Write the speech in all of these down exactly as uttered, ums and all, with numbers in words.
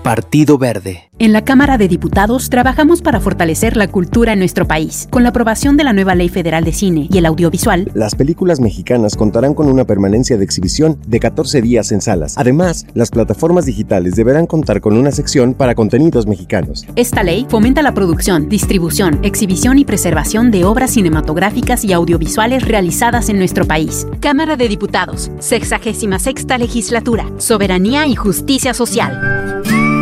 Partido Verde. En la Cámara de Diputados trabajamos para fortalecer la cultura en nuestro país. Con la aprobación de la nueva Ley Federal de Cine y el Audiovisual, las películas mexicanas contarán con una permanencia de exhibición de catorce días en salas. Además, las plataformas digitales deberán contar con una sección para contenidos mexicanos. Esta ley fomenta la producción, distribución, exhibición y preservación de obras cinematográficas y audiovisuales realizadas en nuestro país. Cámara de Diputados, sexagésima sexta Legislatura, Soberanía y Justicia Social.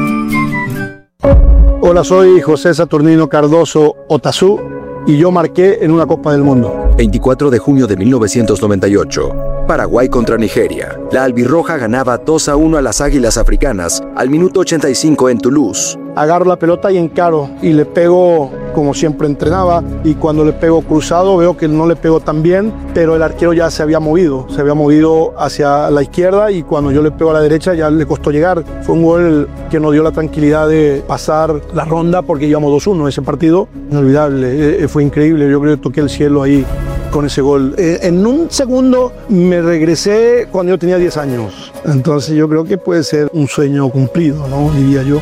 Hola, soy José Saturnino Cardoso Otazú y yo marqué en una Copa del Mundo. veinticuatro de junio de mil novecientos noventa y ocho. Paraguay contra Nigeria. La albirroja ganaba dos a uno a las Águilas Africanas al minuto ochenta y cinco en Toulouse. Agarro la pelota y encaro y le pego como siempre entrenaba, y cuando le pego cruzado veo que no le pego tan bien, pero el arquero ya se había movido, se había movido hacia la izquierda, y cuando yo le pego a la derecha ya le costó llegar. Fue un gol que nos dio la tranquilidad de pasar la ronda porque íbamos dos uno ese partido. Inolvidable, fue increíble, yo creo que toqué el cielo ahí con ese gol. En un segundo me regresé cuando yo tenía diez años, entonces yo creo que puede ser un sueño cumplido, ¿no? Diría yo.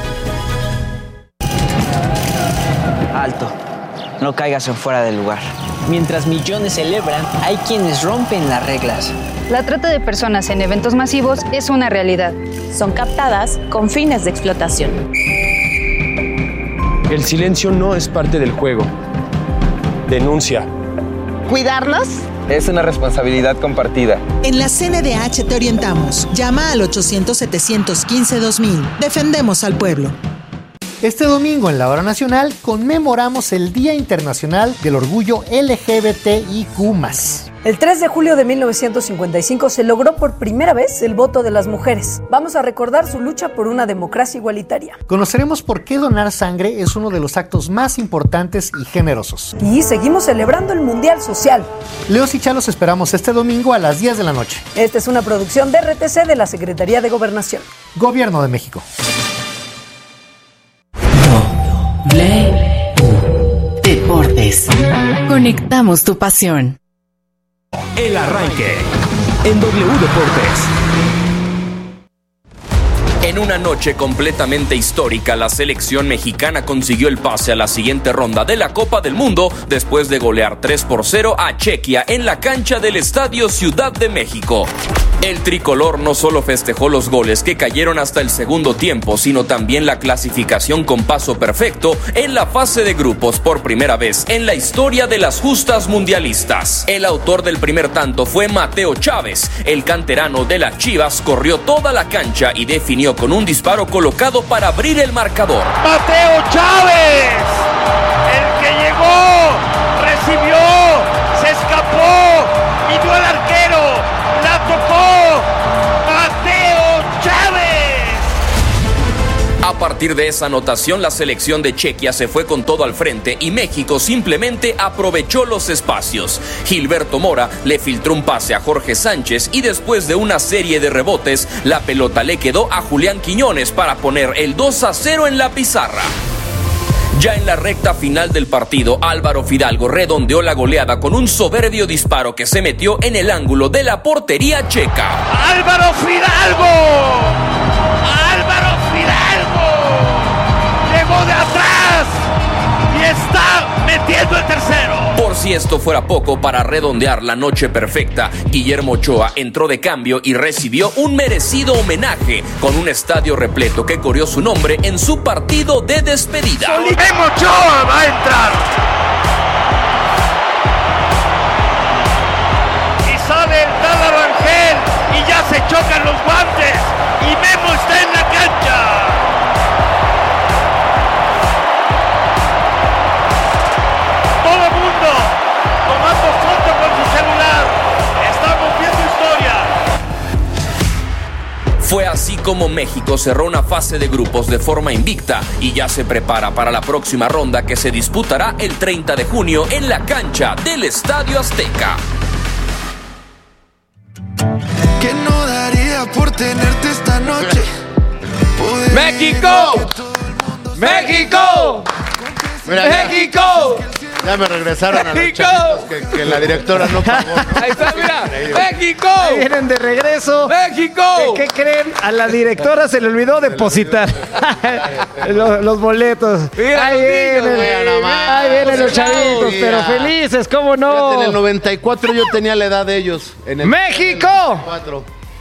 Alto, no caigas en fuera del lugar. Mientras millones celebran, hay quienes rompen las reglas. La trata de personas en eventos masivos es una realidad. Son captadas con fines de explotación. El silencio no es parte del juego. Denuncia. ¿Cuidarlos? Es una responsabilidad compartida. En la C N D H te orientamos. Llama al ochocientos, setecientos quince, dos mil. Defendemos al pueblo. Este domingo en la Hora Nacional conmemoramos el Día Internacional del Orgullo L G B T I Q más. El tres de julio de mil novecientos cincuenta y cinco se logró por primera vez el voto de las mujeres. Vamos a recordar su lucha por una democracia igualitaria. Conoceremos por qué donar sangre es uno de los actos más importantes y generosos. Y seguimos celebrando el Mundial Social. Leos y Chalos esperamos este domingo a las diez de la noche. Esta es una producción de R T C de la Secretaría de Gobernación. Gobierno de México. Deportes. Conectamos tu pasión. El arranque en W Deportes. En una noche completamente histórica, la selección mexicana consiguió el pase a la siguiente ronda de la Copa del Mundo después de golear tres por cero a Chequia en la cancha del Estadio Ciudad de México. El tricolor no solo festejó los goles que cayeron hasta el segundo tiempo, sino también la clasificación con paso perfecto en la fase de grupos por primera vez en la historia de las justas mundialistas. El autor del primer tanto fue Mateo Chávez. El canterano de las Chivas corrió toda la cancha y definió con un disparo colocado para abrir el marcador. Mateo Chávez, el que llegó, recibió, se escapó, midió al arquero, la tocó, Mateo Chávez. A partir de esa anotación, la selección de Chequia se fue con todo al frente y México simplemente aprovechó los espacios. Gilberto Mora le filtró un pase a Jorge Sánchez y después de una serie de rebotes, la pelota le quedó a Julián Quiñones para poner el dos a cero en la pizarra. Ya en la recta final del partido, Álvaro Fidalgo redondeó la goleada con un soberbio disparo que se metió en el ángulo de la portería checa. ¡Álvaro Fidalgo! ¡Álvaro Fidalgo! Llegó de atrás y está metiendo el tercero. Por si esto fuera poco, para redondear la noche perfecta, Guillermo Ochoa entró de cambio y recibió un merecido homenaje con un estadio repleto que corrió su nombre en su partido de despedida. ¡Memo Ochoa va a entrar! Y sale el Tala Rangel y ya se chocan los guantes y Memo está en la cancha. Tomando foto con su celular. Estamos viendo historia. Fue así como México cerró una fase de grupos de forma invicta y ya se prepara para la próxima ronda que se disputará el treinta de junio en la cancha del Estadio Azteca. Que no daría por tenerte esta noche. ¡México! ¡México! ¡México! Ya me regresaron a los chavitos que, que la directora no pagó, ¿no? Ahí está, mira. ¡México! Ahí vienen de regreso. ¡México! ¿Qué, qué creen? A la directora se le olvidó depositar los, los boletos. Mira, ahí vienen, ahí vienen los chavitos, pero felices, ¿cómo no? Fíjate, en el noventa y cuatro yo tenía la edad de ellos. En el ¡México! noventa y cuatro.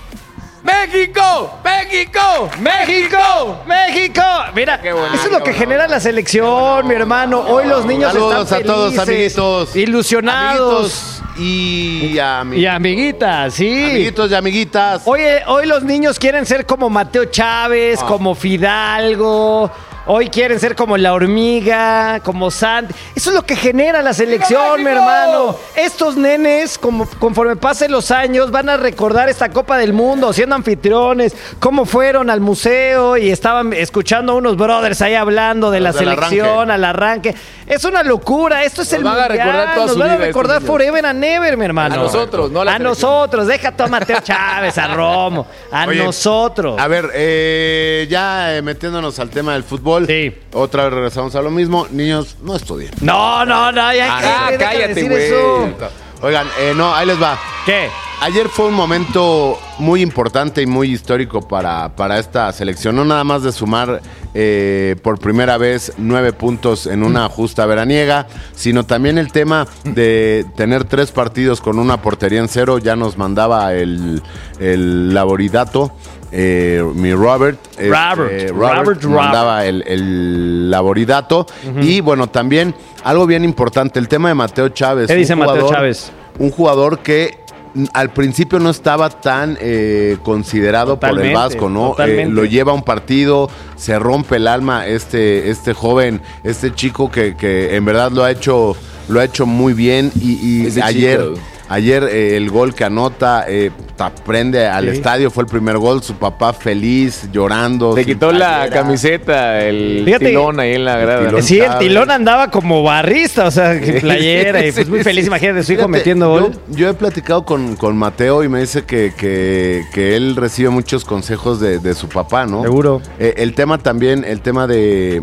¡México! ¡México! ¡México! ¡México! Mira, eso es lo que genera la selección, mi hermano. Hoy los niños Saludos están felices, a todos, amiguitos. Ilusionados. Amiguitos y, amiguitos. Y amiguitas, sí. Amiguitos y amiguitas. Hoy, hoy los niños quieren ser como Mateo Chávez, Ah. como Fidalgo. Hoy quieren ser como La Hormiga, como Santi. Eso es lo que genera la selección, mi hermano. Estos nenes, como, conforme pasen los años, van a recordar esta Copa del Mundo, siendo anfitriones, cómo fueron al museo y estaban escuchando a unos brothers ahí hablando de la Del selección, al arranque. Es una locura. Esto es Nos el van a mundial. recordar toda Nos su van a vida recordar estos forever and ever, mi hermano. A nosotros, no a la A selección. nosotros. Deja tú a Mateo Chávez, a Romo. A Oye, nosotros. A ver, eh, ya eh, metiéndonos al tema del fútbol. Sí. Otra vez regresamos a lo mismo. Niños, no estudien. No, no, no, ya Ah, deja de cállate, decir güey. eso. Oigan, eh, no, ahí les va. ¿Qué? Ayer fue un momento muy importante y muy histórico para, para esta selección. No nada más de sumar eh, por primera vez nueve puntos en una justa veraniega, sino también el tema de tener tres partidos con una portería en cero. Ya nos mandaba el, el laboridato. Eh, mi Robert, este, Robert, Robert, Robert, mandaba el, el laboridato. Ujú. Y bueno, también algo bien importante, el tema de Mateo Chávez. ¿Qué un dice Mateo jugador- Chávez? Un jugador que mm, al principio no estaba tan eh, considerado Totalmente, por el Vasco, ¿no? totalmente. Eh, lo lleva a un partido, se rompe el alma este, este joven, este chico que, que en verdad lo ha hecho, lo ha hecho muy bien. Y, y Ese ayer, chico. ayer eh, el gol que anota, eh, prende al Sí. estadio, fue el primer gol, su papá feliz, llorando. Se sin quitó la playera. camiseta, el Fíjate, tilón ahí en la grada. tilón. Sí, el Chávez. tilón andaba como barrista, o sea, sin playera, y pues muy feliz, imagínate, su hijo Fíjate, metiendo yo, gol. yo he platicado con, con Mateo y me dice que, que, que él recibe muchos consejos de, de su papá, ¿no? Seguro. Eh, el tema también, el tema de,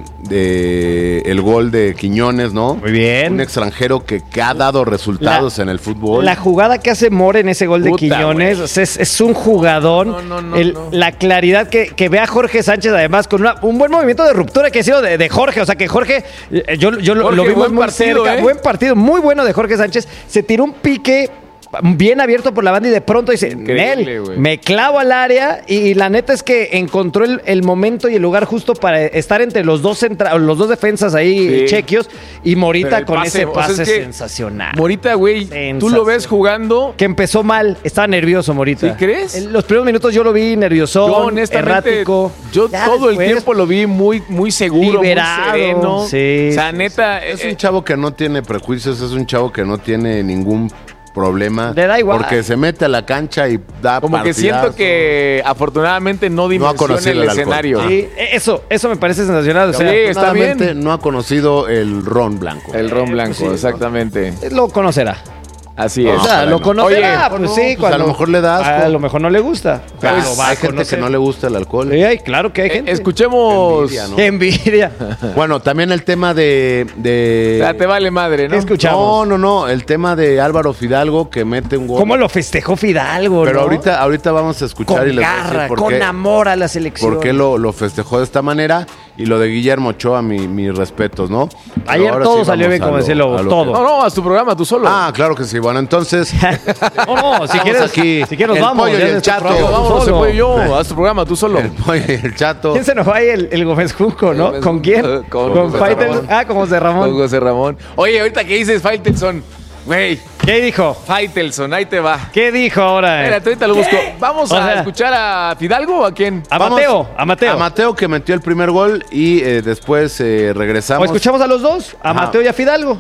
de el gol de Quiñones, ¿no? Muy bien. Un extranjero que, que ha dado resultados en el fútbol. La jugada que hace More en ese gol de Puta, Quiñones, güey. o sea, es, es un jugadón. No, no, no, El- no. La claridad que, que ve a Jorge Sánchez, además, con una- un buen movimiento de ruptura que ha sido de, de Jorge. O sea, que Jorge, eh, yo, yo lo- Jorge, lo vimos buen muy partido, cerca. ¿eh? Buen partido, muy bueno de Jorge Sánchez. Se tiró un pique bien abierto por la banda y de pronto dice, Increíble, Nel, güey. me clavo al área y, y la neta es que encontró el, el momento y el lugar justo para estar entre los dos centra- los dos defensas ahí Sí. chequios y Pero Morita el con pase, ese o sea, pase es que sensacional. Morita, güey, tú lo ves jugando. Que empezó mal, estaba nervioso Morita. ¿Sí crees? En los primeros minutos yo lo vi nervioso, Yo honestamente, errático. yo Ya todo después, el tiempo lo vi muy, muy seguro, liberado, muy sereno. sí, o sea, sí, neta, Es eh, un chavo que no tiene prejuicios, es un chavo que no tiene ningún problema. Le da igual. Porque se mete a la cancha y da como que siento partidazos. que afortunadamente no dimensiona conocido el el alcohol. escenario. Ah. sí, eso, eso me parece sensacional. O sea, Sí, está bien. Afortunadamente, no ha conocido el ron blanco. El ron blanco, sí, ¿no? exactamente. lo conocerá. Así No, es. O sea, ojalá lo no. conocerá, Oye, pues no, sí, pues cuando a lo mejor le da asco. A lo mejor no le gusta. Pues, Pero va a hay gente conocer. que no le gusta el alcohol. Sí, hay- claro que hay Eh, gente. escuchemos. Envidia, ¿no? Qué envidia. Bueno, también el tema de... de... Ya te vale madre, ¿no? ¿Qué escuchamos? No, no, no. El tema de Álvaro Fidalgo que mete un gol. ¿Cómo lo festejó Fidalgo, Pero no? ahorita, ahorita vamos a escuchar Con y les voy a decir garra, por con qué, amor a la selección. por qué lo, lo festejó de esta manera. Y lo de Guillermo Ochoa, mi- mis respetos, ¿no? Pero Ayer ahora todo sí salió vamos bien, a como lo- decía Lobo, a lo todo. que- No, no, haz tu programa tú solo. Ah, claro que sí. Bueno, entonces... No, no, si Estamos quieres, aquí, si quieres nos el vamos. pollo ya y el de este chato. programa, tú Vámonos, se solo. puede yo. Haz tu programa tú solo. El pollo y el chato. ¿Quién se nos va ahí? El, el Gómez Junco, ¿no? Gómez ¿Con Junco, quién? con Con José Faitel. Ramón. Ah, con José Con Ramón. José Ramón. Oye, ahorita que dices Faitelson, güey, ¿Qué dijo? Faitelson, ahí te va. ¿Qué dijo ahora? Espérate, ahorita lo busco. ¿Vamos O a sea- escuchar a Fidalgo o a quién? A Vamos Mateo, a Mateo. A Mateo que metió el primer gol y eh, después eh, ¿O regresamos. escuchamos a los dos? A Ajá. Mateo y a Fidalgo.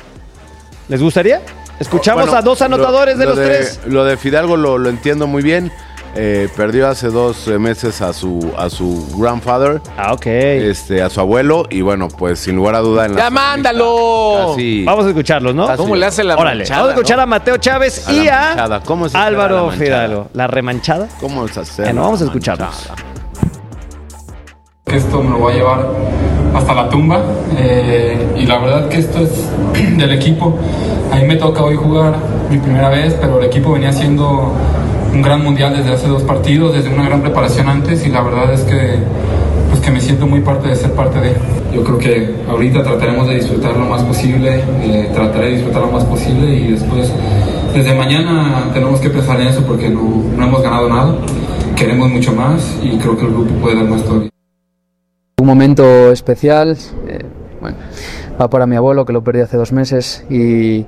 ¿Les gustaría? Escuchamos Bueno, a dos anotadores lo- de lo los tres. Lo de Fidalgo lo, lo entiendo muy bien. Eh, perdió hace dos eh, meses a su a su grandfather, Ah, ok. este, a su abuelo, y bueno, pues sin lugar a duda en la ¡Ya mándalo! Casi- Vamos a escucharlos, ¿no? Casi- ¿Cómo le hace la Órale, manchada, vamos a escuchar no? a Mateo Chávez A y la a manchada. ¿Cómo se espera Álvaro la manchada? Fidalgo. ¿La remanchada? ¿Cómo es hacer Bueno, la vamos a manchada? escucharlos. Esto me lo voy a llevar hasta la tumba eh, y la verdad que esto es del equipo. A mí me toca hoy jugar mi primera vez, pero el equipo venía haciendo un gran mundial desde hace dos partidos, desde una gran preparación antes, y la verdad es que, pues que me siento muy parte de ser parte de. Yo creo que ahorita trataremos de disfrutar lo más posible, eh, trataré de disfrutar lo más posible y después, desde mañana tenemos que pensar en eso porque no, no hemos ganado nada, queremos mucho más y creo que el grupo puede dar más todavía. Un momento especial, eh, bueno, va para mi abuelo que lo perdí hace dos meses y,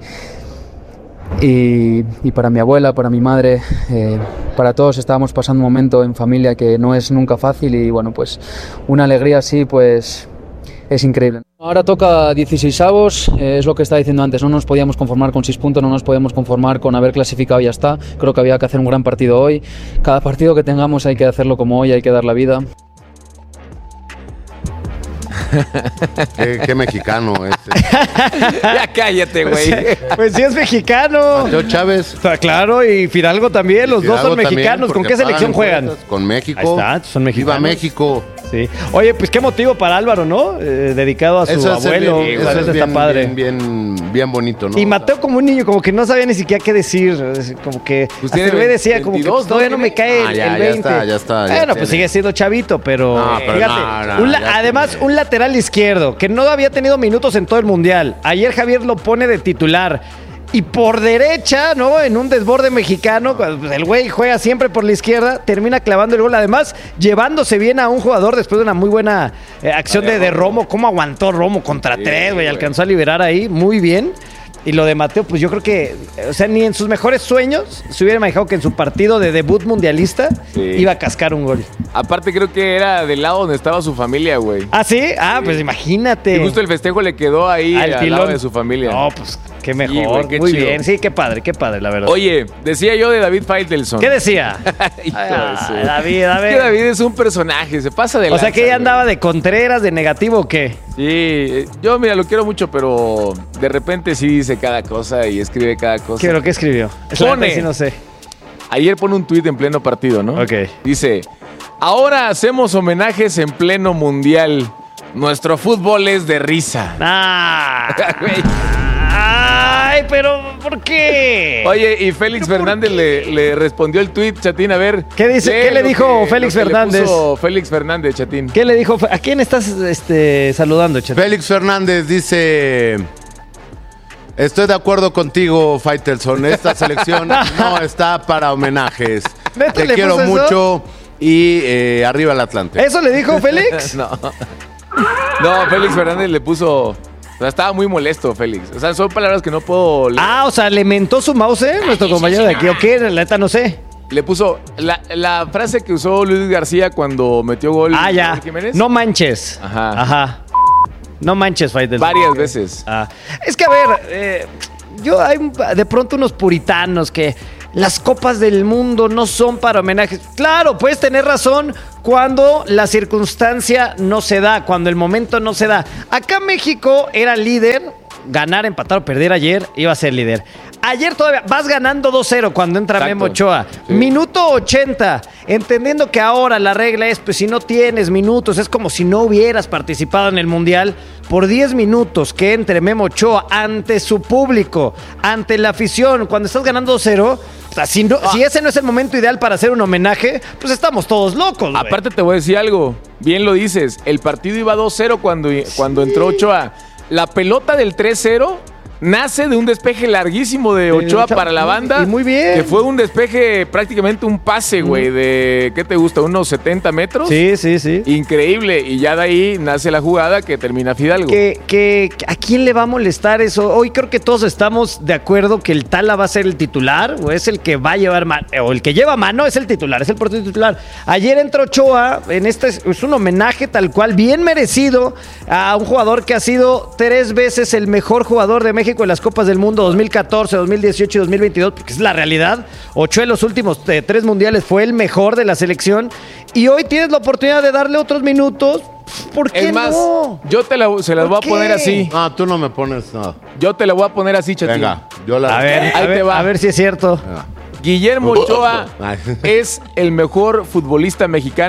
y, y para mi abuela, para mi madre, eh, para todos estábamos pasando un momento en familia que no es nunca fácil y bueno, pues una alegría así pues es increíble. Ahora toca dieciseisavos, eh, es lo que estaba diciendo antes, no nos podíamos conformar con seis puntos, no nos podíamos conformar con haber clasificado y ya está, creo que había que hacer un gran partido hoy, cada partido que tengamos hay que hacerlo como hoy, hay que dar la vida. Qué, qué mexicano es. Ya cállate, güey. Pues, pues sí es mexicano. Mateo Chávez. Claro, y Fidalgo también, los Fidalgo dos son también, mexicanos. ¿Con qué selección juegan? Con México. Ahí está, son mexicanos. Viva México. Sí. Oye, pues qué motivo para Álvaro, ¿no? Eh, dedicado a su eso abuelo. Bien, eso eso es bien, está padre. Bien, bien, bien bonito, ¿no? Y Mateo como un niño, como que no sabía ni siquiera qué decir. Como que pues hasta el güey decía, como que pues, todavía no me cae ah, el, ya, el veinte. Ya está, ya está. Bueno, ya pues tiene. sigue siendo chavito, pero, No, pero fíjate. no, no, un la- ya además, tiene. un lateral izquierdo que no había tenido minutos en todo el Mundial. Ayer Javier lo pone de titular. Y por derecha, ¿no? En un desborde mexicano, pues el güey juega siempre por la izquierda, termina clavando el gol. Además, llevándose bien a un jugador después de una muy buena eh, acción de, de Romo. ¿Cómo aguantó Romo contra Sí, tres, güey? güey. Alcanzó a liberar ahí muy bien. Y lo de Mateo, pues yo creo que, o sea, ni en sus mejores sueños se hubiera imaginado que en su partido de debut mundialista Sí. iba a cascar un gol. Aparte creo que era del lado donde estaba su familia, güey. ¿Ah, sí? Ah, pues imagínate. Y justo el festejo le quedó ahí Al al, tilón. lado de su familia. No, pues qué mejor. Sí, güey, qué muy chido. bien. Sí, qué padre, qué padre, la verdad. Oye, decía yo de David Faitelson. ¿Qué decía? Hijo Ah, de su- David, a Es ver. que David es un personaje, se pasa de O sea, lanza, que ella güey. andaba de Contreras, de negativo o qué. Sí, eh, yo mira, lo quiero mucho, pero de repente sí dice cada cosa y escribe cada cosa. ¿Qué, ¿Qué escribió? Esa Pone. neta sí no sé. Ayer pone un tuit en pleno partido, ¿no? Ok. Dice, ahora hacemos homenajes en pleno mundial. Nuestro fútbol es de risa. Ah. Güey. Ay, pero ¿por qué? Oye, y Félix Fernández le, le respondió el tuit, Chatín, a ver. ¿Qué dice? lee ¿Qué le lo dijo que- Félix lo que le Fernández? puso Félix Fernández, Chatín. ¿Qué le dijo? ¿A quién estás este, saludando, Chet? Félix Fernández dice: estoy de acuerdo contigo, Faitelson. Esta selección no está para homenajes. ¿Neta Te le quiero puso eso? mucho y eh, arriba el Atlante. ¿Eso le dijo Félix? No. No, Félix Fernández le puso. O sea, estaba muy molesto, Félix. O sea, son palabras que no puedo leer. Ah, o sea, ¿le mentó su mouse, eh? Nuestro compañero de aquí. ¿O qué? La neta no sé. Le puso la, la frase que usó Luis García cuando metió gol. Ah, ya. Raúl Jiménez. No manches. Ajá. Ajá. No manches, Faitelson. Varias veces. Ah. Es que, a ver, eh, yo hay un- de pronto unos puritanos que las copas del mundo no son para homenajes. Claro, puedes tener razón cuando la circunstancia no se da, cuando el momento no se da. Acá México era líder, ganar, empatar o perder ayer, iba a ser líder. Ayer todavía vas ganando dos cero cuando entra Exacto. Memo Ochoa. Sí. Minuto ochenta. Entendiendo que ahora la regla es, pues si no tienes minutos, es como si no hubieras participado en el Mundial. Por diez minutos que entre Memo Ochoa ante su público, ante la afición, cuando estás ganando dos cero, o sea, si, no- Ah. si ese no es el momento ideal para hacer un homenaje, pues estamos todos locos, güey. Aparte te voy a decir algo. Bien lo dices. El partido iba dos cero cuando, cuando entró Ochoa. La pelota del tres cero nace de un despeje larguísimo de Ochoa Ochoa. para la banda. Y muy bien. Que fue un despeje, prácticamente un pase, güey, de, ¿qué te gusta? ¿Unos setenta metros? Sí, sí, sí. Increíble. Y ya de ahí nace la jugada que termina Fidalgo. Que, que, ¿A quién le va a molestar eso? Hoy creo que todos estamos de acuerdo que el Tala va a ser el titular, o es el que va a llevar mano, o el que lleva mano es el titular, es el portero titular. Ayer entró Ochoa, en este es, es un homenaje tal cual, bien merecido a un jugador que ha sido tres veces el mejor jugador de México en las Copas del Mundo dos mil catorce, dos mil dieciocho y dos mil veintidós, porque es la realidad. Ochoa en los últimos eh, tres mundiales fue el mejor de la selección, y hoy tienes la oportunidad de darle otros minutos. ¿Por qué Es más, no? yo te la, se las ¿Por voy a qué? poner así. No, tú no me pones nada. Yo te la voy a poner así, Chatín. Venga, yo la. A ver, Ahí a te ver, va. a ver si es cierto. Venga. Guillermo Ochoa Ay. es el mejor futbolista mexicano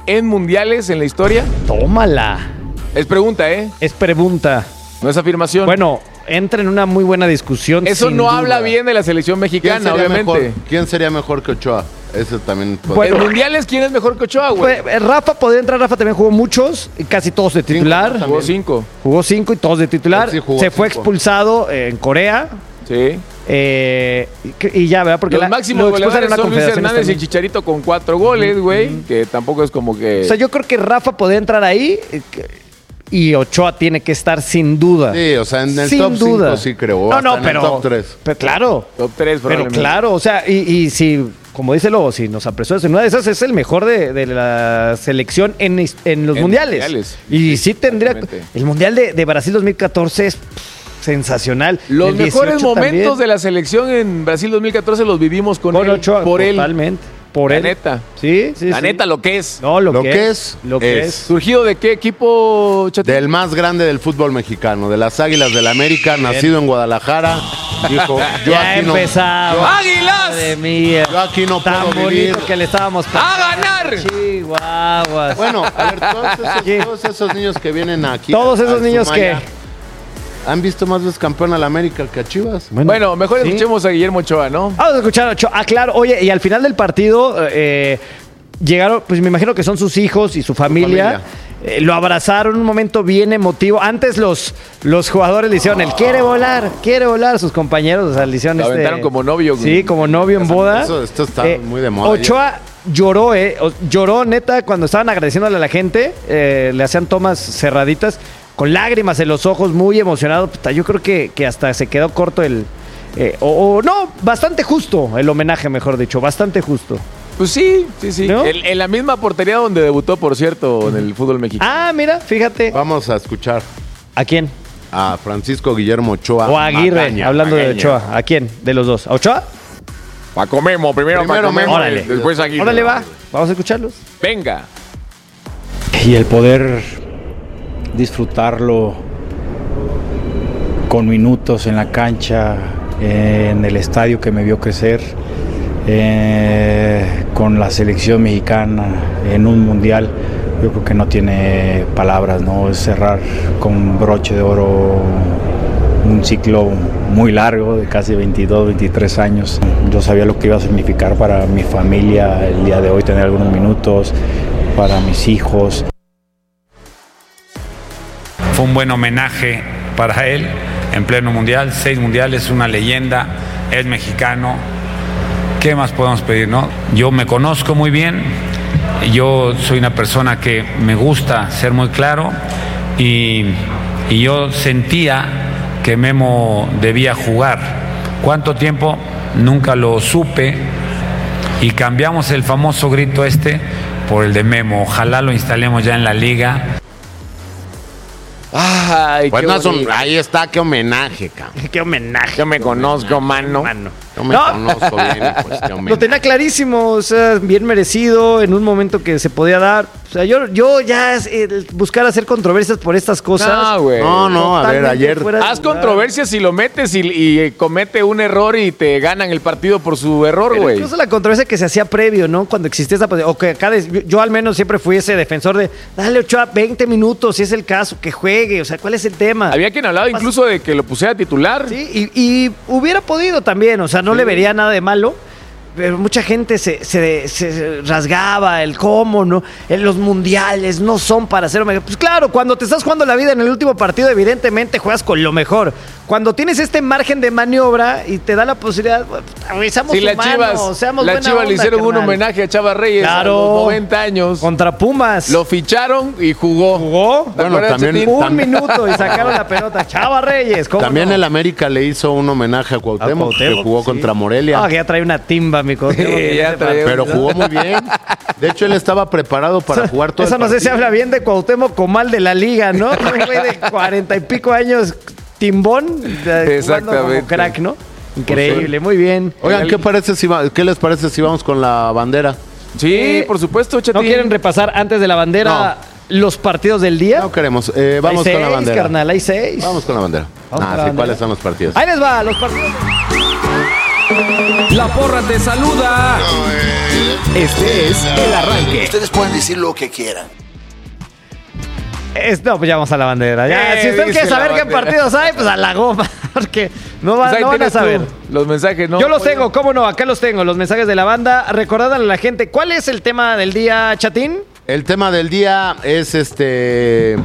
en mundiales en la historia? Tómala. Es pregunta, ¿eh? Es pregunta. No es afirmación. Bueno, entra en una muy buena discusión. Eso no duda. habla bien de la selección mexicana, ¿Quién obviamente. Mejor? ¿Quién sería mejor que Ochoa? Eso también. Bueno, en mundiales, ¿quién es mejor que Ochoa, güey? Pues, Rafa podría entrar. Rafa también jugó muchos, casi todos de titular. Cinco, jugó cinco. Jugó cinco y todos de titular. Sí, Se fue cinco. expulsado en Corea. Sí. Eh, y, y ya, ¿verdad? Porque los la, máximos goleadores son Luis Hernández y Chicharito con cuatro goles, güey. Mm-hmm. Que tampoco es como que... O sea, yo creo que Rafa podría entrar ahí y Ochoa tiene que estar sin duda. Sí, o sea, en el sin top duda. cinco sí creo. No, no, en pero... el top tres. Pero claro. Top tres, Pero claro, o sea, y, y si... Como dice Lobo, si nos apresó en una de esas, es el mejor de, de la selección en, en los en mundiales. mundiales. Y sí tendría... El Mundial de, de Brasil dos mil catorce es pff, sensacional. Los el mejores momentos también. de la selección en Brasil dos mil catorce los vivimos con, con él, Ochoa, por él. Totalmente. Por la él. neta. Sí, sí, La sí. neta, lo que es. No, lo, Lo que, que es. es, Lo que es. es. ¿Surgido de qué equipo, Chatín? Del más grande del fútbol mexicano, de las Águilas del América, Bien. nacido en Guadalajara. Dijo, yo Ya aquí no, empezamos. yo- ¡Águilas! Madre mía. yo aquí no Tan puedo vivir. bonito que le estábamos ¡A ganar! Chihuahuas. Bueno, a ver, todos esos, todos esos niños que vienen aquí. Todos a- esos a niños Sumaya, que... ¿Han visto más veces campeón al América que a Chivas? Bueno, Bueno, mejor sí. escuchemos a Guillermo Ochoa, ¿no? Vamos a escuchar a Ochoa. Ah, claro. Oye, y al final del partido eh, llegaron, pues me imagino que son sus hijos y su familia. familia. Eh, lo abrazaron, un momento bien emotivo. Antes los, los jugadores le hicieron el quiere volar, quiere volar. Sus compañeros, o sea, le hicieron Lo este- aventaron como novio, güey. Sí, como novio en boda. Eso, esto está Eh, muy de moda. Ochoa lloró, ¿eh? O- Lloró, neta, cuando estaban agradeciéndole a la gente. eh, le hacían tomas cerraditas, con lágrimas en los ojos, muy emocionado. Puta, yo creo que, que hasta se quedó corto el... eh, o, o no, bastante justo el homenaje, mejor dicho, bastante justo. Pues sí, sí, sí. ¿No? En, en la misma portería donde debutó, por cierto, en el fútbol mexicano. Ah, mira, fíjate. Vamos a escuchar ¿A quién? a Francisco Guillermo Ochoa. O a Aguirre, Magaña, hablando de Magaña. Ochoa. ¿A quién? De los dos. ¿A Ochoa? Paco Memo, primero, Primero Paco Memo, Memo, órale. después Aguirre. Órale, va. Vamos a escucharlos. Venga. Y el poder disfrutarlo con minutos en la cancha, en el estadio que me vio crecer, eh, con la selección mexicana en un mundial, yo creo que no tiene palabras, ¿no? Es cerrar con broche de oro un ciclo muy largo de casi veintidós, veintitrés años. Yo sabía lo que iba a significar para mi familia el día de hoy tener algunos minutos, para mis hijos. Fue un buen homenaje para él en pleno mundial, seis mundiales, una leyenda, es mexicano. ¿Qué más podemos pedir, no? Yo me conozco muy bien, yo soy una persona que me gusta ser muy claro y, y yo sentía que Memo debía jugar. ¿Cuánto tiempo? Nunca lo supe y cambiamos el famoso grito este por el de Memo. Ojalá lo instalemos ya en la liga. Ay, Pues qué no es un- bonito. ahí está, qué homenaje, cabrón. Qué homenaje. Yo me conozco, mano. Yo me No. conozco bien, y pues qué Lo homenaje. tenía clarísimo, o sea, bien merecido, en un momento que se podía dar. O sea, yo, yo ya es, el buscar hacer controversias por estas cosas. No, güey. No, no, a ver, Totalmente ayer. fuera de Haz lugar. controversia si lo metes y, y comete un error y te ganan el partido por su error, Pero güey. incluso la controversia que se hacía previo, ¿no? Cuando existía esa... O que acá, des- yo al menos siempre fui ese defensor de, dale Ochoa veinte minutos, si es el caso, que juegue. O sea, ¿cuál es el tema? Había quien hablaba incluso de que lo pusiera titular. Sí, y, y hubiera podido también, o sea, no Sí. le vería nada de malo. Pero mucha gente se, se- se rasgaba el cómo, ¿no? En los mundiales no son para ser mejor. Pues claro, cuando te estás jugando la vida en el último partido, evidentemente juegas con lo mejor. Cuando tienes este margen de maniobra y te da la posibilidad, pues, seamos Sí, las humanos, Chivas, seamos las buena Chivas le onda, hicieron un carnal. homenaje a Chava Reyes Claro. a los noventa años. Contra Pumas. Lo ficharon y jugó. ¿Jugó? ¿Te Bueno, acuerdas, también- Chetín? Un Tam- minuto y sacaron la pelota. Chava Reyes, ¿cómo También no? el América le hizo un homenaje a Cuauhtémoc, A Cuauhtémoc, que jugó sí. contra Morelia. Ah, que ya trae una timba, mi Cuauhtémoc. Sí, ya trae Pero jugó muy bien. De hecho, él estaba preparado para jugar todo Eso el no sé si partido. habla bien de Cuauhtémoc como mal de la liga, ¿no? Un güey de cuarenta y pico años, timbón, de- jugando como Exactamente. crack, ¿no? Increíble, muy bien. Oigan, ¿qué, parece si va- ¿qué les parece si vamos con la bandera? Sí, Eh, por supuesto, ¿No Chatín. quieren repasar antes de la bandera los partidos del día? No queremos. Eh, vamos hay con la seis, bandera. carnal, hay seis. Vamos con la bandera. Vamos Ah, con la sí, bandera. ¿cuáles son los partidos? Ahí les va, los partidos. La porra te saluda. Este es El Arranque. Ustedes pueden decir lo que quieran. Es, no, pues ya vamos a la bandera. Ya, Eh, si usted dice quiere saber la qué bandera. partidos hay, pues a la goma. Porque no, va, Pues ahí no van a tienes tú saber. los mensajes, ¿no? Yo los Oye. tengo, ¿cómo no? Acá los tengo, los mensajes de la banda. Recordándole a la gente, ¿cuál es el tema del día, Chatín? El tema del día es este...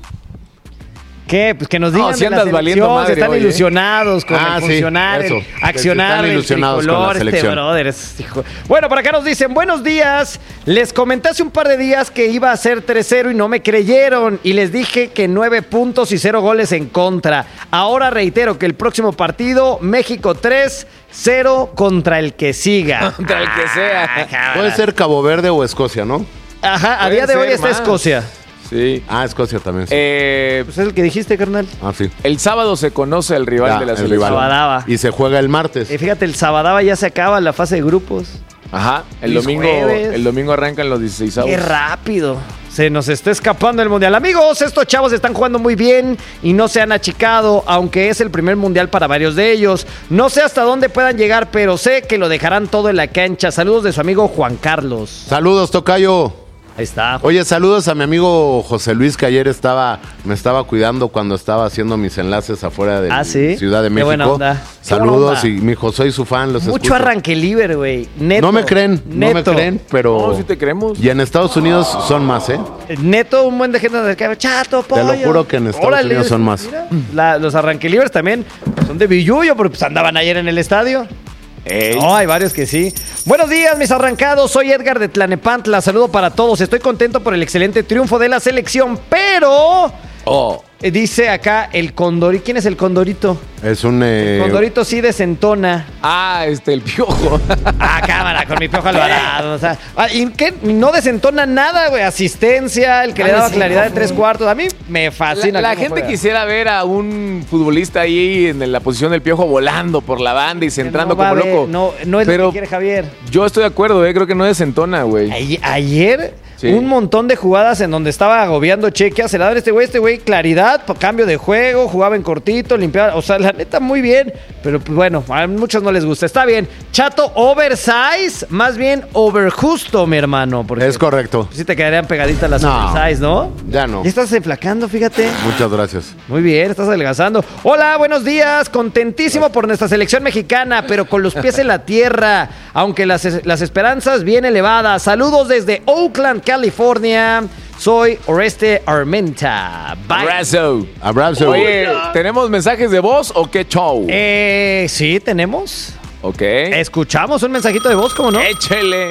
¿Qué? Pues que nos No, digan si de la andas valiendo selección, si madre están hoy, ¿eh? ilusionados con Ah, el sí, funcionar, eso. el Que accionar, están el ilusionados con la tricolor, este selección. brother. es- hijo. Bueno, por acá nos dicen, buenos días, les comenté hace un par de días que iba a ser tres cero y no me creyeron y les dije que nueve puntos y cero goles en contra. Ahora reitero que el próximo partido, México tres cero contra el que siga. Contra el que sea. Puede ser Cabo Verde o Escocia, ¿no? Ajá, a Puede día de hoy ser está más. Escocia. Sí. Ah, Escocia también. Sí. Eh, Pues es el que dijiste, carnal. ah, sí. el sábado se conoce el rival Ya, de la el selección. rival. Sabadaba. Y se juega el martes. Y fíjate, el Sabadaba ya se acaba la fase de grupos. Ajá. El Luis domingo, Jueves. el domingo arrancan los dieciséis. ¡Qué rápido! Se nos está escapando el Mundial. Amigos, estos chavos están jugando muy bien y no se han achicado, aunque es el primer Mundial para varios de ellos. No sé hasta dónde puedan llegar, pero sé que lo dejarán todo en la cancha. Saludos de su amigo Juan Carlos. Saludos, tocayo. Ahí está. Oye, saludos a mi amigo José Luis, que ayer estaba, me estaba cuidando cuando estaba haciendo mis enlaces afuera de Ah, ¿sí? Ciudad de Qué México. buena onda. Qué Saludos buena onda. y mi hijo, soy su fan, los Mucho escucho. arranque libre, güey. Neto. No me creen, no me Neto. creen, pero... No, sí te creemos. Y en Estados Unidos son más, ¿eh? Neto, un buen de gente de que chato, pollo. Te lo juro que en Estados Unidos son más. Mira, la- los arranque libres también son de Billuyo, porque pues andaban ayer en el estadio. Ey. No, hay varios que sí. Buenos días, mis arrancados. Soy Edgar de Tlanepantla. Saludo para todos. Estoy contento por el excelente triunfo de la selección, pero... Oh. eh, dice acá el Condorito. ¿Quién es el Condorito? Es un... eh, El Condorito sí desentona. Ah, este, el piojo. Ah, cámara, con mi Piojo Alvarado. O sea, ah, ¿y qué? No desentona nada, güey. Asistencia, el que le daba claridad de tres cuartos. A mí me fascina. La, la cómo gente juega. quisiera ver a un futbolista ahí en la posición del piojo volando por la banda y centrando No va como a ver, loco. No, no es Pero lo que quiere Javier. yo estoy de acuerdo, eh, creo que no desentona, güey. Ay- Ayer, Sí. un montón de jugadas en donde estaba agobiando Chequia. Se la da este güey, este güey, claridad, pa- cambio de juego, jugaba en cortito, limpiaba. O sea, la neta, muy bien. Pero pues bueno, a muchos no les gusta. Está bien. Chato, oversize, más bien overjusto, mi hermano. Porque Es correcto. sí te quedarían pegaditas las No. oversize, ¿no? Ya no. Ya estás enflacando, fíjate. Muchas gracias. Muy bien, estás adelgazando. Hola, buenos días. Contentísimo por nuestra selección mexicana, pero con los pies en la tierra, aunque las, es- las esperanzas bien elevadas. Saludos desde Oakland, California. Soy Oreste Armenta. Bye. Abrazo. Abrazo. Oye, ¿tenemos mensajes de voz o qué show? Eh, sí, tenemos. Ok. Escuchamos un mensajito de voz, ¿cómo no? Échele.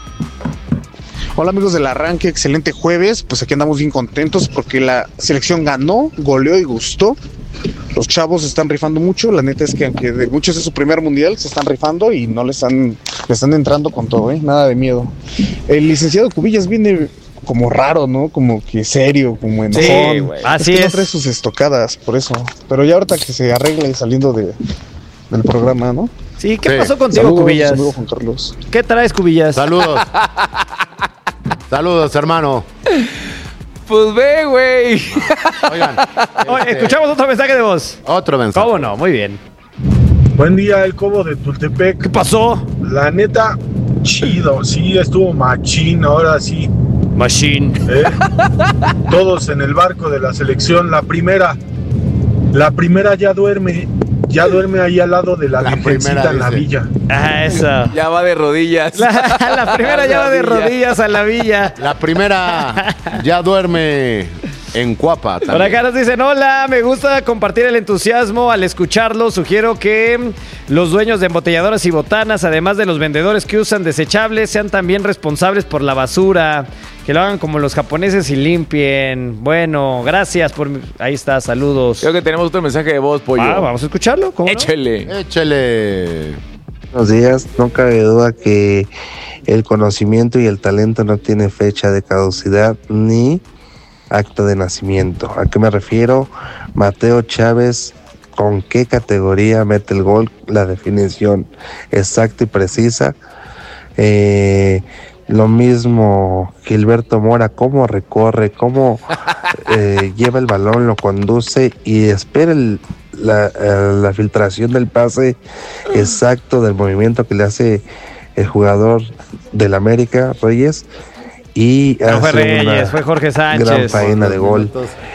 Hola amigos del arranque, excelente jueves, pues aquí andamos bien contentos porque la selección ganó, goleó y gustó. Los chavos se están rifando mucho, la neta es que aunque de muchos es su primer mundial, se están rifando y no le están, le están entrando con todo, ¿eh? Nada de miedo. El licenciado Cubillas viene como raro, ¿no? Como que serio, como enojón. Sí, güey. Así es. Que es. no trae sus estocadas, por eso. Pero ya ahorita que se arregle saliendo de, del programa, ¿no? Sí, ¿qué Sí. pasó contigo, Saludos, Cubillas? amigo Juan Carlos. ¿Qué traes, Cubillas? Saludos. Saludos, hermano. Pues ve, güey. Oigan. Oye, este, escuchamos otro mensaje de voz. Otro mensaje. ¿Cómo no? Muy bien. Buen día, el Cobo de Tultepec. ¿Qué pasó? La neta, chido, sí, estuvo machín, ahora sí. Machine. ¿eh? Todos en el barco de la selección. La primera, la primera ya duerme, ya duerme ahí al lado de la, La virgencita primera, en la dice. villa. Ah, eso. Ya va de rodillas. La, la primera ya va de rodillas a la villa. La primera ya duerme en Cuapa. Por también. acá nos dicen, hola, me gusta compartir el entusiasmo al escucharlo. Sugiero que los dueños de embotelladoras y botanas, además de los vendedores que usan desechables, sean también responsables por la basura. Que lo hagan como los japoneses y limpien. Bueno, gracias por... mi- Ahí está, saludos. Creo que tenemos otro mensaje de voz, pollo. Ah, vamos a escucharlo. ¿Cómo no? Échele. Échele. Buenos días, no cabe duda que el conocimiento y el talento no tienen fecha de caducidad ni acta de nacimiento. ¿A qué me refiero? Mateo Chávez, ¿con qué categoría mete el gol? La definición exacta y precisa. Eh, lo mismo Gilberto Mora, cómo recorre, cómo eh, lleva el balón, lo conduce y espera el, la, la filtración del pase exacto del movimiento que le hace el jugador del América, Reyes, y no fue hace Reyes, una fue Jorge Sánchez. gran faena de gol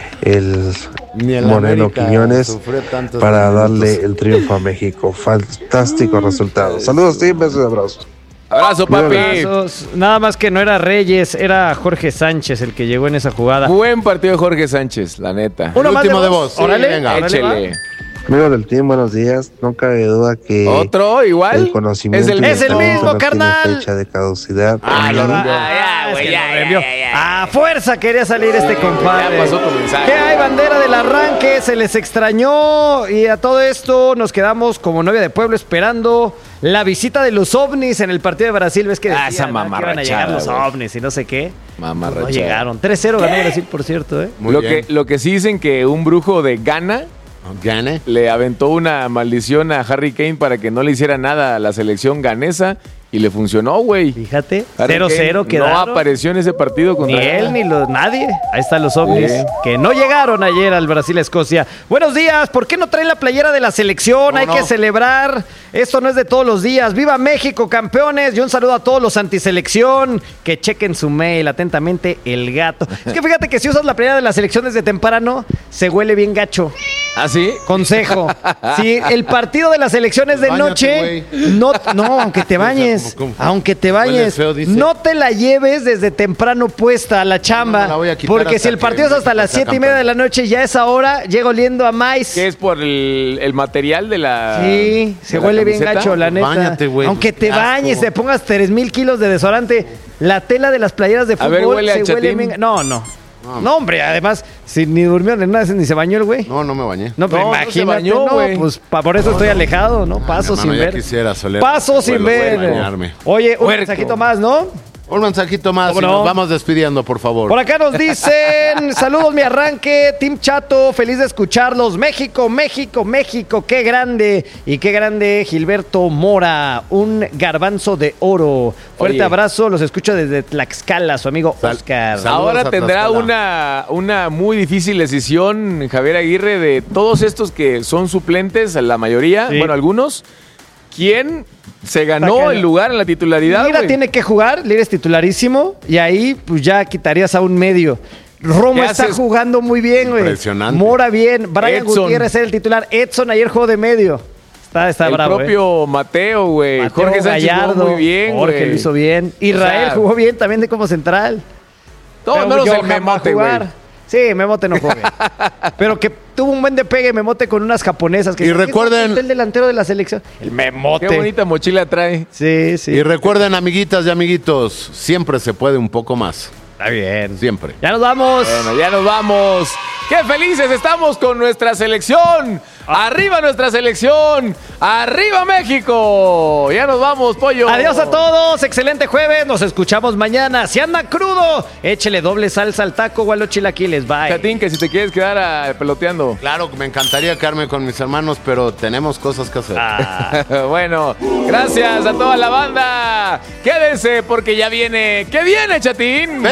el, el Moreno América Quiñones para darle el triunfo a México. Fantástico resultado. Saludos, sí, besos y abrazos. Abrazo, papi. Abrazos. Nada más que no era Reyes, era Jorge Sánchez el que llegó en esa jugada. Buen partido de Jorge Sánchez, la neta. Uno más último de voz. Sí, órale, venga, échele. Amigos del team, buenos días. No cabe duda que otro igual el conocimiento es el, es el mismo, no carnal. Tiene fecha de caducidad. Ah, lo ah, ya, güey, ya, ya, ya, ya. A fuerza quería salir este compadre. Ya pasó tu mensaje. ¿Qué hay, bandera del arranque? Se les extrañó y a todo esto nos quedamos como novia de pueblo esperando la visita de los ovnis en el partido de Brasil. ¿Ves que decían, ah, esa ¿no? que iban a llegar los ovnis y no sé qué? Mamarrachada. No llegaron. tres cero ganó Brasil, por cierto, ¿eh? Muy lo, bien. Que, lo que sí dicen que un brujo de Ghana ¿Gane? le aventó una maldición a Harry Kane para que no le hiciera nada a la selección ganesa y le funcionó, güey. Fíjate, cero cero quedaron. No apareció en ese partido contra ni él ni los, nadie. Ahí están los ovnis sí. que no llegaron ayer al Brasil-Escocia. Buenos días, ¿por qué no traen la playera de la selección? No, Hay no. que celebrar. Esto no es de todos los días. ¡Viva México, campeones! Y un saludo a todos los antiselección. Que chequen su mail. Atentamente, el gato. Es que fíjate que si usas la playera de la selección desde temprano, se huele bien gacho. ¿Ah, sí? Consejo. Si el partido de la selección es de Báñate, noche, no, no, aunque te bañes, ¿Cómo, cómo? aunque te bañes, feo, no te la lleves desde temprano puesta a la chamba. No, la porque si el partido es hasta las siete y media de la noche, ya a esa hora llega oliendo a maíz. ¿Qué es por el, el material de la Sí, se huele bien gacho, la neta. Báñate, güey. Aunque te bañes, te pongas tres mil kilos de desodorante, la tela de las playeras de fútbol a ver, huele se a huele bien. No, no. No, no, hombre, además, si ni durmió ni nada, ni se bañó el güey. No, no me bañé. No, pero no, imagínate, no, bañó, no pues pa, por eso no, estoy no. alejado, ¿no? Paso Ay, sin hermano, ver. Ya quisiera, Soler, Paso sin ver. Oye, un Puerco. mensajito más, ¿no? Un mensajito más y no? nos vamos despidiendo, por favor. Por acá nos dicen, saludos mi arranque, Team Chato, feliz de escucharlos. México, México, México, qué grande. Y qué grande Gilberto Mora, un garbanzo de oro. Fuerte Oye. abrazo, los escucho desde Tlaxcala, su amigo Sal Oscar. Ahora tendrá una, una muy difícil decisión Javier Aguirre de todos estos que son suplentes, la mayoría, sí. bueno, algunos. ¿Quién se ganó el lugar en la titularidad? Lira wey? tiene que jugar, Lira es titularísimo y ahí pues ya quitarías a un medio. Romo está haces? jugando muy bien, güey. Impresionante. Mora bien, Brian Edson. Gutiérrez es el titular, Edson ayer jugó de medio. Está, está el bravo, propio eh. Mateo, güey. Jorge Sánchez Gallardo, jugó muy bien, Jorge güey. lo hizo bien. Israel o sea, jugó bien también de como central. Todos menos el Memote, güey. Sí, Memote no jugó bien. Pero que tuvo un buen despegue Memote con unas japonesas. Que y recuerden... el delantero de la selección. El Memote. Qué bonita mochila trae. Sí, sí. Y recuerden, amiguitas y amiguitos, siempre se puede un poco más. Está bien. Siempre. Ya nos vamos. Bueno, ya nos vamos. ¡Qué felices estamos con nuestra selección! ¡Arriba nuestra selección! ¡Arriba México! Ya nos vamos, pollo. Adiós a todos. Excelente jueves. Nos escuchamos mañana. Si anda crudo, échele doble salsa al taco o a los chilaquiles. Bye. Chatín, que si te quieres quedar a, peloteando. Claro, me encantaría quedarme con mis hermanos, pero tenemos cosas que hacer. Ah. Bueno, gracias a toda la banda. Quédense porque ya viene. ¿Qué viene, Chatín?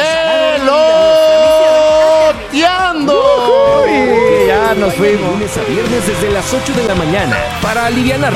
¡Peloteando! Uy, ya nos fuimos. Lunes a viernes desde las ocho de la mañana para alivianar.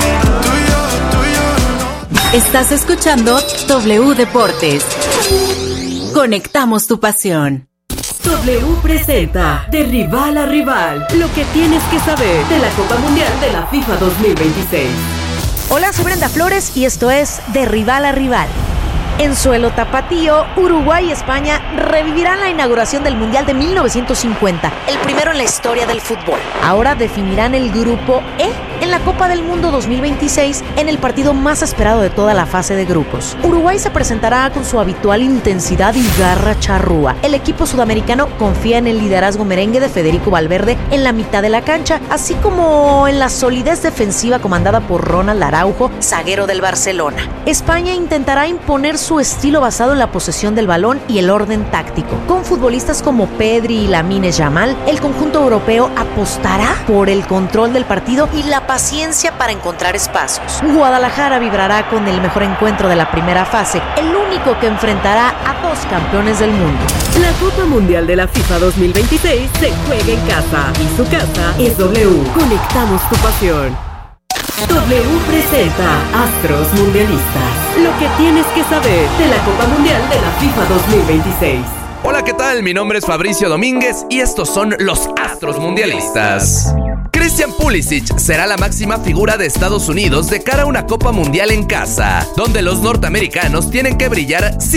Estás escuchando W Deportes. Conectamos tu pasión. W presenta De Rival a Rival, lo que tienes que saber de la Copa Mundial de la FIFA dos mil veintiséis. Hola, soy Brenda Flores y esto es De Rival a Rival. En suelo tapatío, Uruguay y España revivirán la inauguración del Mundial de mil novecientos cincuenta, el primero en la historia del fútbol. Ahora definirán el grupo E en la Copa del Mundo dos mil veintiséis en el partido más esperado de toda la fase de grupos. Uruguay se presentará con su habitual intensidad y garra charrúa. El equipo sudamericano confía en el liderazgo merengue de Federico Valverde en la mitad de la cancha, así como en la solidez defensiva comandada por Ronald Araujo, zaguero del Barcelona. España intentará imponer su estilo basado en la posesión del balón y el orden táctico. Con futbolistas como Pedri y Lamine Yamal, el conjunto europeo apostará por el control del partido y la paciencia para encontrar espacios. Guadalajara vibrará con el mejor encuentro de la primera fase, el único que enfrentará a dos campeones del mundo. La Copa Mundial de la FIFA dos mil veintiséis se juega en casa y su casa es W. Conectamos tu pasión. W presenta Astros Mundialistas. Lo que tienes que saber de la Copa Mundial de la FIFA dos mil veintiséis. Hola, ¿qué tal? Mi nombre es Fabricio Domínguez y estos son los Astros Mundialistas. Christian Pulisic será la máxima figura de Estados Unidos de cara a una Copa Mundial en casa, donde los norteamericanos tienen que brillar